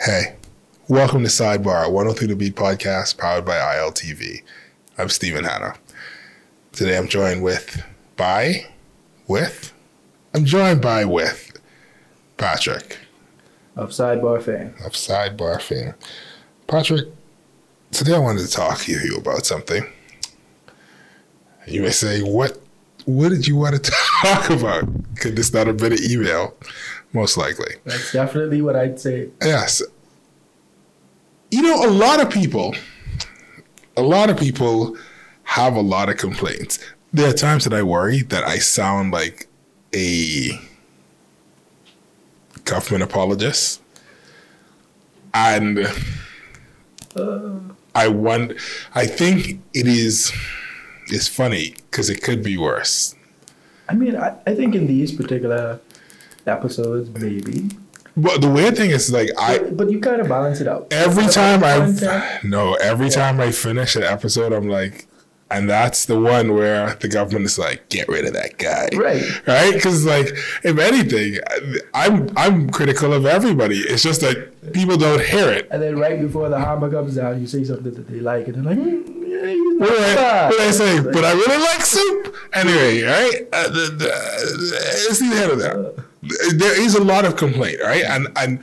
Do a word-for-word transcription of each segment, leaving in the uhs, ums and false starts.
Hey, welcome to Sidebar, one oh three The Beat podcast powered by I L T V. I'm Stephen Hanna. Today I'm joined with, by, with, I'm joined by with Patrick. Of Sidebar fame. Of Sidebar fame. Patrick, today I wanted to talk to you about something. You may say, what what did you want to talk about? Could this not have been an email? Most likely. That's definitely what I'd say. Yes. You know, a lot of people, a lot of people have a lot of complaints. There are times that I worry that I sound like a government apologist. And Uh, I want, I think it is, it's funny because it could be worse. I mean, I, I think in these particular episodes, maybe. But the weird thing is, like, I But, but you kind of balance it out. every time I Content. no every Yeah. time I finish an episode, I'm like, and that's the one where the government is like, get rid of that guy, Right. right? Because, like, if anything, I'm I'm critical of everybody. It's just that people don't hear it. And then right before the hammer comes down, you say something that they like, and they're like, mm, yeah, he's What not do I, bad. what do I say? But I really like soup. Anyway, right? Uh, the, the, it's the head of that. There is a lot of complaint, right? And and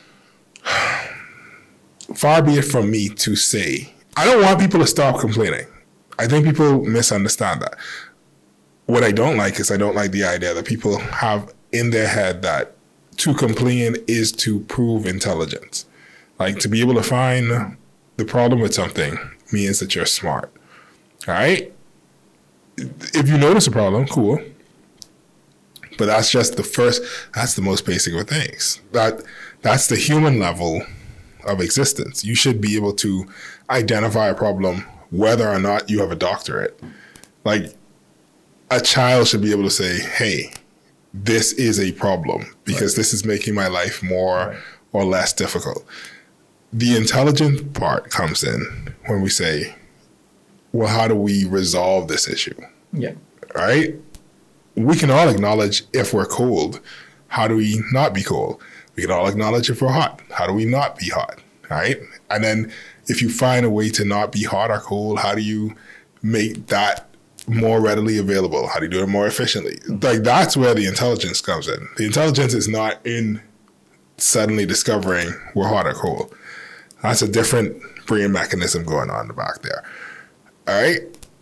far be it from me to say, I don't want people to stop complaining. I think people misunderstand that. What I don't like is I don't like the idea that people have in their head that to complain is to prove intelligence. Like, to be able to find the problem with something means that you're smart. All right? If you notice a problem, cool. But that's just the first, that's the most basic of things. That That's the human level of existence. You should be able to identify a problem whether or not you have a doctorate. Like, a child should be able to say, hey, this is a problem because Right. this is making my life more Right. or less difficult. The intelligent part comes in when we say, well, how do we resolve this issue? Yeah. Right? We can all acknowledge if we're cold, how do we not be cold? We can all acknowledge if we're hot, how do we not be hot? Right? And then if you find a way to not be hot or cold, how do you make that more readily available? How do you do it more efficiently? Like, that's where the intelligence comes in. The intelligence is not in suddenly discovering we're hot or cold. That's a different brain mechanism going on in the back there. All right?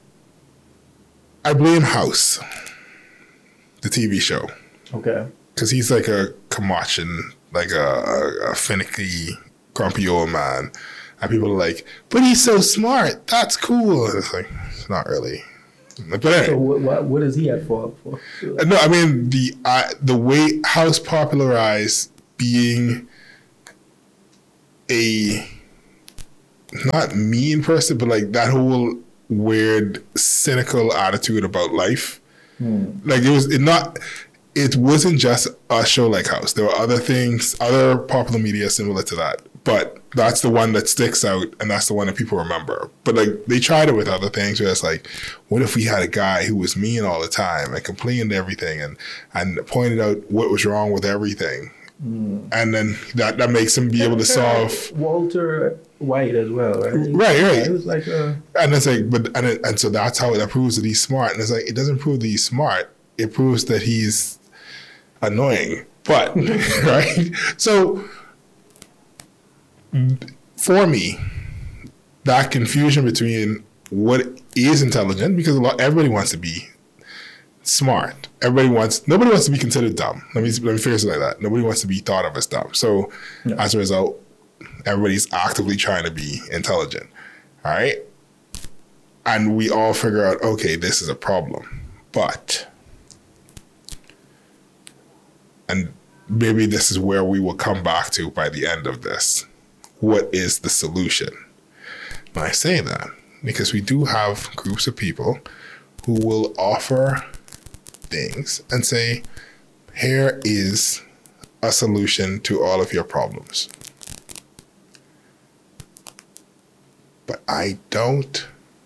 I blame House, the T V show, Okay. because he's like a curmudgeon, like a, a, a finicky, grumpy old man. And people are like, but he's so smart. That's cool. And it's like, it's not really. But anyway. So what, what, what is he at fault for? No, I mean, the uh, the way House popularized being a not mean person, but like that whole weird, cynical attitude about life. Hmm. Like, it was it not. It wasn't just a show like House. There were other things, other popular media similar to that. But that's the one that sticks out, and that's the one that people remember. But, like, they tried it with other things where it's like, what if we had a guy who was mean all the time and complained everything and, and pointed out what was wrong with everything? Hmm. And then that, that makes him be able to solve. Walter White as well, right? Right, right. It was like a... And it's like, but and it, and so that's how that proves that he's smart. And it's like, it doesn't prove that he's smart. It proves that he's annoying. But right, so for me, that confusion between what is intelligent, because a lot everybody wants to be smart. Everybody wants nobody wants to be considered dumb. Let me let me phrase it like that. Nobody wants to be thought of as dumb. So No. as a result, everybody's actively trying to be intelligent. All right. And we all figure out, okay, this is a problem. But and maybe this is where we will come back to by the end of this. What is the solution? And I say that because we do have groups of people who will offer things and say, here is a solution to all of your problems. But I don't.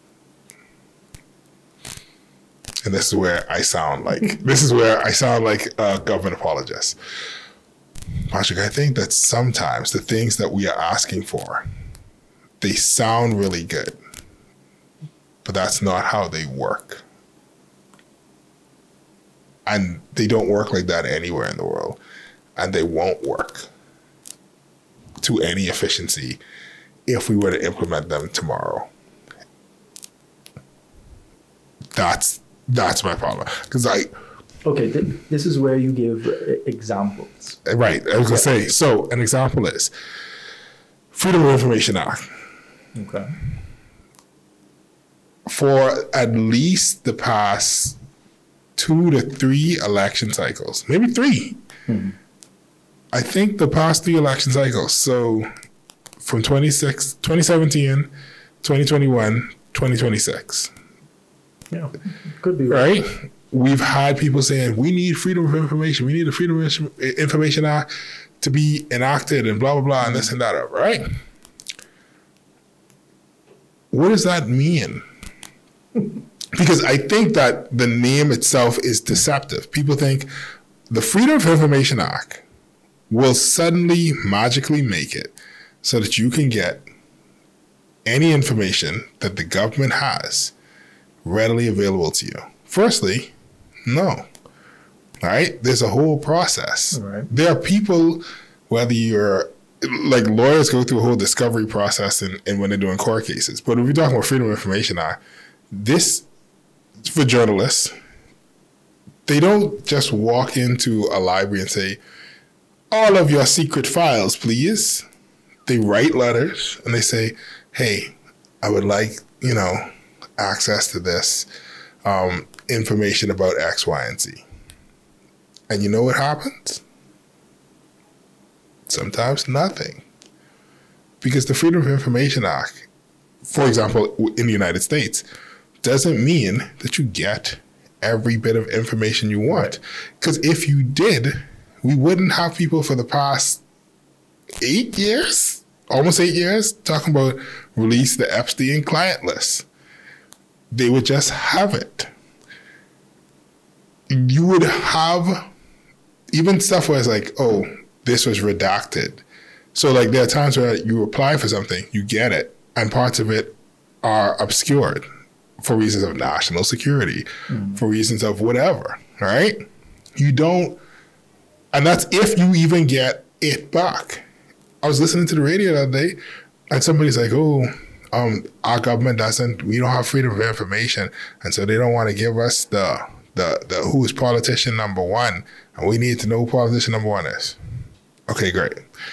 And this is where I sound like, this is where I sound like a government apologist. Patrick, I think that sometimes the things that we are asking for, they sound really good, but that's not how they work. And they don't work like that anywhere in the world. And they won't work to any efficiency if we were to implement them tomorrow. That's that's my problem. Because I... Okay, th- this is where you give uh, examples. Right, I was going to say, so an example is Freedom of Information Act. Okay. For at least the past two to three election cycles, maybe three. Hmm. I think the past three election cycles, so from twenty seventeen, twenty twenty-one, twenty twenty-six. Yeah, could be right. Right? We've had people saying, we need freedom of information. We need the Freedom of Information Act to be enacted and blah, blah, blah, and this and that, right? What does that mean? Because I think that the name itself is deceptive. People think the Freedom of Information Act will suddenly magically make it so that you can get any information that the government has readily available to you. Firstly, no. All right? There's a whole process. All right. There are people, whether you're, like lawyers go through a whole discovery process and, and when they're doing court cases. But if we're talking about Freedom of Information Act, this, for journalists, they don't just walk into a library and say, all of your secret files, please. They write letters and they say, hey, I would like, you know, access to this um, information about X, Y, and Z. And you know what happens? Sometimes nothing. Because the Freedom of Information Act, for example, in the United States, doesn't mean that you get every bit of information you want. Because if you did, we wouldn't have people for the past eight years, almost eight years, talking about release the Epstein client list. They would just have it. You would have even stuff where it's like, oh, this was redacted. So like there are times where you apply for something, you get it, and parts of it are obscured for reasons of national security, mm-hmm. for reasons of whatever, right? You don't, and that's if you even get it back. I was listening to the radio the other day, and somebody's like, oh, um, our government doesn't, we don't have freedom of information, and so they don't want to give us the, the, the who's politician number one, and we need to know who politician number one is. Okay, great.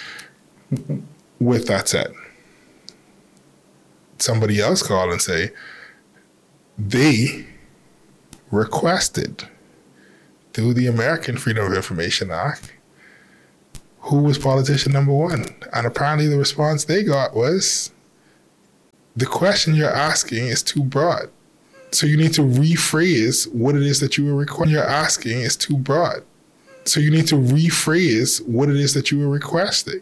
With that said, somebody else call and say, they requested through the American Freedom of Information Act who was politician number one. And apparently the response they got was, the question you're asking is too broad. So you need to rephrase what it is that you were requesting. You're asking is too broad. So you need to rephrase what it is that you were requesting.